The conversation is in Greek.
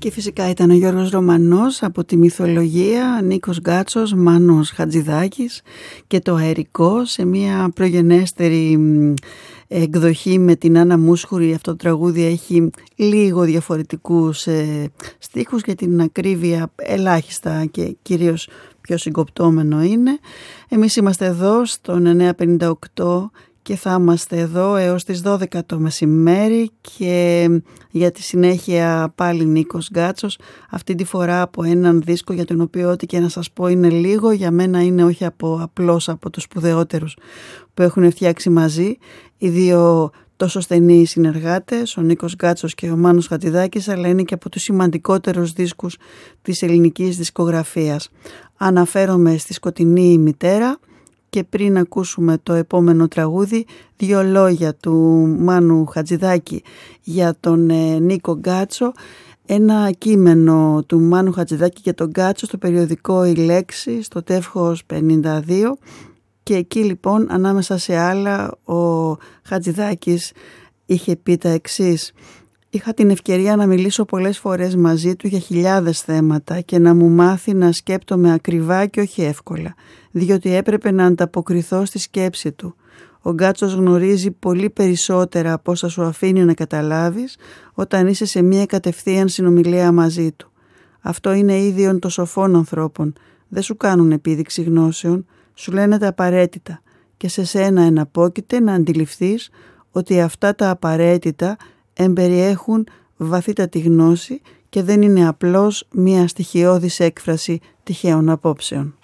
Και φυσικά ήταν ο Γιώργος Ρωμανός από τη μυθολογία, Νίκος Γκάτσος, Μάνος Χατζηδάκης και το Αερικό σε μια προγενέστερη εκδοχή με την Άννα Μούσχουρη. Αυτό το τραγούδι έχει λίγο διαφορετικούς στίχους, για την ακρίβεια ελάχιστα και κυρίως πιο συγκοπτόμενο είναι. Εμείς είμαστε εδώ στον 958 και θα είμαστε εδώ έως τις 12 το μεσημέρι και για τη συνέχεια πάλι Νίκος Γκάτσος, αυτή τη φορά από έναν δίσκο για τον οποίο ό,τι και να σας πω είναι λίγο, για μένα είναι όχι απλώς από τους σπουδαιότερους που έχουν φτιάξει μαζί οι δύο τόσο στενοί συνεργάτες, ο Νίκος Γκάτσος και ο Μάνος Χατζηδάκης, αλλά είναι και από τους σημαντικότερους δίσκους της ελληνικής δισκογραφίας. Αναφέρομαι στη Σκοτεινή Μητέρα. Και πριν ακούσουμε το επόμενο τραγούδι, δύο λόγια του Μάνου Χατζηδάκη για τον Νίκο Γκάτσο. Ένα κείμενο του Μάνου Χατζηδάκη για τον Γκάτσο στο περιοδικό «Η Λέξη», στο τεύχος 52. Και εκεί λοιπόν, ανάμεσα σε άλλα, ο Χατζηδάκης είχε πει τα εξής: «Είχα την ευκαιρία να μιλήσω πολλές φορές μαζί του για χιλιάδες θέματα και να μου μάθει να σκέπτομαι ακριβά και όχι εύκολα, διότι έπρεπε να ανταποκριθώ στη σκέψη του. Ο Γκάτσος γνωρίζει πολύ περισσότερα από όσα σου αφήνει να καταλάβεις όταν είσαι σε μια κατευθείαν συνομιλία μαζί του. Αυτό είναι ίδιον των σοφών ανθρώπων. Δεν σου κάνουν επίδειξη γνώσεων, σου λένε τα απαραίτητα και σε σένα εναπόκειται να αντιληφθείς ότι αυτά τα απαραίτητα εμπεριέχουν βαθύτατη γνώση και δεν είναι απλώς μια στοιχειώδης έκφραση τυχαίων απόψεων».